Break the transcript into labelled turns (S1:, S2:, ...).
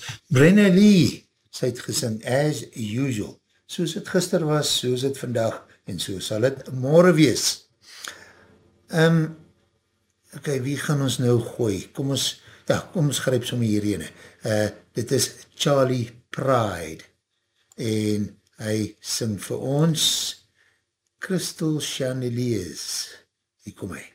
S1: Brenna Lee, sy het gesing As Usual, soos het gister was, soos het vandag, en so sal het morgen wees. Ok, wie gaan ons nou gooi? Kom ons gryp sommer hierheen. Dit is Charlie Pride, en hy sing vir ons Crystal Chandeliers. Hier kom hy.